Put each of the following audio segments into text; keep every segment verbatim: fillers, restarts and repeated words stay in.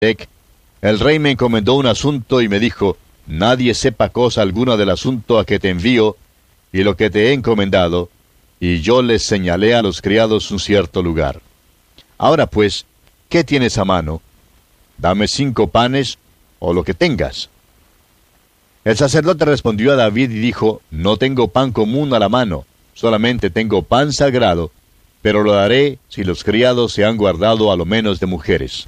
el rey me encomendó un asunto y me dijo, nadie sepa cosa alguna del asunto a que te envío y lo que te he encomendado, y yo les señalé a los criados un cierto lugar. Ahora pues, ¿qué tienes a mano? Dame cinco panes o lo que tengas. El sacerdote respondió a David y dijo, no tengo pan común a la mano, solamente tengo pan sagrado, pero lo daré si los criados se han guardado a lo menos de mujeres.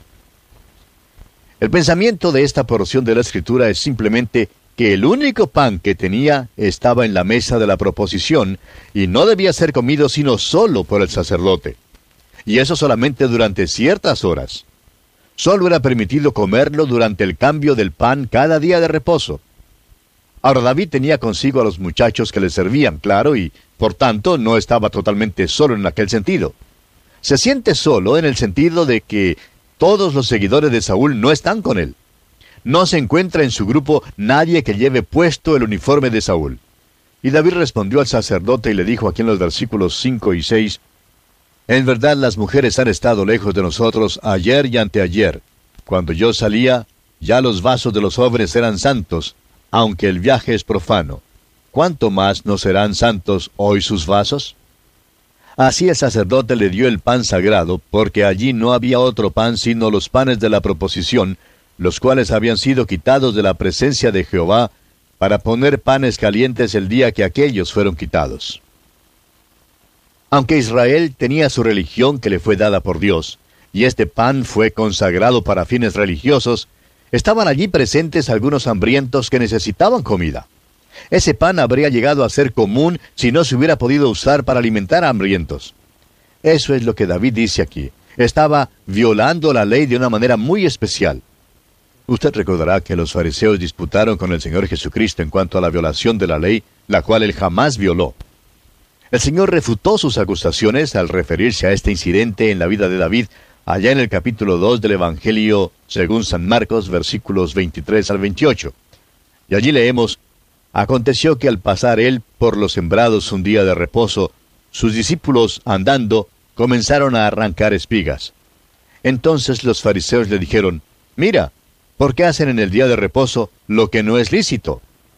El pensamiento de esta porción de la Escritura es simplemente que el único pan que tenía estaba en la mesa de la proposición y no debía ser comido sino solo por el sacerdote. Y eso solamente durante ciertas horas. Solo era permitido comerlo durante el cambio del pan cada día de reposo. Ahora David tenía consigo a los muchachos que le servían, claro, y por tanto no estaba totalmente solo en aquel sentido. Se siente solo en el sentido de que todos los seguidores de Saúl no están con él. No se encuentra en su grupo nadie que lleve puesto el uniforme de Saúl. Y David respondió al sacerdote y le dijo aquí en los versículos cinco y seis, en verdad las mujeres han estado lejos de nosotros ayer y anteayer. Cuando yo salía, ya los vasos de los jóvenes eran santos, aunque el viaje es profano. ¿Cuánto más no serán santos hoy sus vasos? Así el sacerdote le dio el pan sagrado, porque allí no había otro pan sino los panes de la proposición, los cuales habían sido quitados de la presencia de Jehová, para poner panes calientes el día que aquellos fueron quitados. Aunque Israel tenía su religión que le fue dada por Dios, y este pan fue consagrado para fines religiosos, estaban allí presentes algunos hambrientos que necesitaban comida. Ese pan habría llegado a ser común si no se hubiera podido usar para alimentar a hambrientos. Eso es lo que David dice aquí. Estaba violando la ley de una manera muy especial. Usted recordará que los fariseos disputaron con el Señor Jesucristo en cuanto a la violación de la ley, la cual él jamás violó. El Señor refutó sus acusaciones al referirse a este incidente en la vida de David, allá en el capítulo dos del Evangelio según San Marcos, versículos veintitrés al veintiocho. Y allí leemos, aconteció que al pasar él por los sembrados un día de reposo, sus discípulos, andando, comenzaron a arrancar espigas. Entonces los fariseos le dijeron, mira, ¿por qué hacen en el día de reposo lo que no es lícito?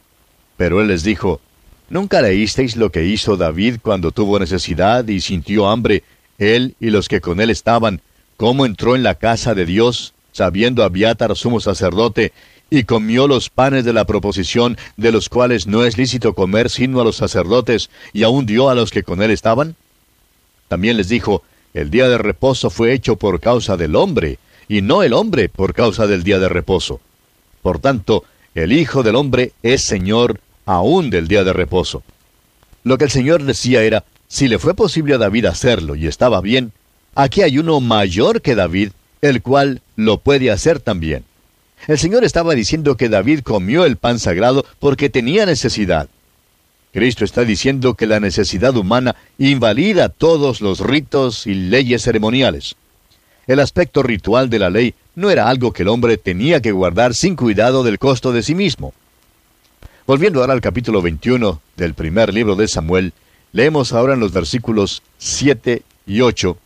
Pero él les dijo, ¿nunca leísteis lo que hizo David cuando tuvo necesidad y sintió hambre, él y los que con él estaban, cómo entró en la casa de Dios, sabiendo Abiatar sumo sacerdote, y comió los panes de la proposición, de los cuales no es lícito comer sino a los sacerdotes, y aún dio a los que con él estaban? También les dijo, el día de reposo fue hecho por causa del hombre, y no el hombre por causa del día de reposo. Por tanto, el Hijo del Hombre es Señor aún del día de reposo. Lo que el Señor decía era, si le fue posible a David hacerlo y estaba bien, aquí hay uno mayor que David, el cual lo puede hacer también. El Señor estaba diciendo que David comió el pan sagrado porque tenía necesidad. Cristo está diciendo que la necesidad humana invalida todos los ritos y leyes ceremoniales. El aspecto ritual de la ley no era algo que el hombre tenía que guardar sin cuidado del costo de sí mismo. Volviendo ahora al capítulo veintiuno del primer libro de Samuel, leemos ahora en los versículos siete y ocho,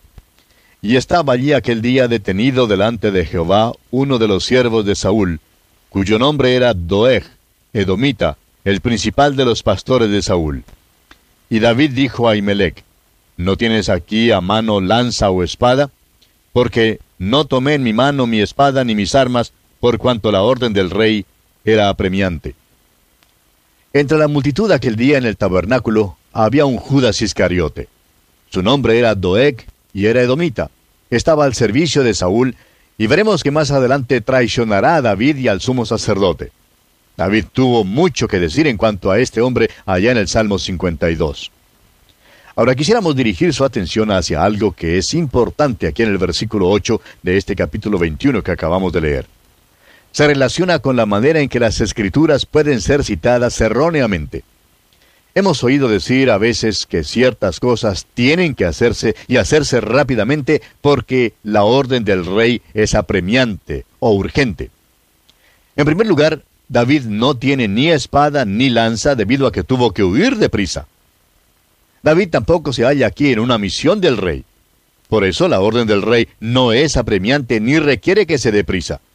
y estaba allí aquel día detenido delante de Jehová uno de los siervos de Saúl, cuyo nombre era Doeg, edomita, el principal de los pastores de Saúl. Y David dijo a Ahimelech, ¿no tienes aquí a mano lanza o espada? Porque no tomé en mi mano mi espada ni mis armas, por cuanto la orden del rey era apremiante. Entre la multitud aquel día en el tabernáculo había un Judas Iscariote. Su nombre era Doeg y era edomita. Estaba al servicio de Saúl, y veremos que más adelante traicionará a David y al sumo sacerdote. David tuvo mucho que decir en cuanto a este hombre allá en el Salmo cincuenta y dos. Ahora quisiéramos dirigir su atención hacia algo que es importante aquí en el versículo ocho de este capítulo veintiuno que acabamos de leer. Se relaciona con la manera en que las Escrituras pueden ser citadas erróneamente. Hemos oído decir a veces que ciertas cosas tienen que hacerse y hacerse rápidamente porque la orden del rey es apremiante o urgente. En primer lugar, David no tiene ni espada ni lanza debido a que tuvo que huir deprisa. David tampoco se halla aquí en una misión del rey. Por eso la orden del rey no es apremiante ni requiere que se dé prisa.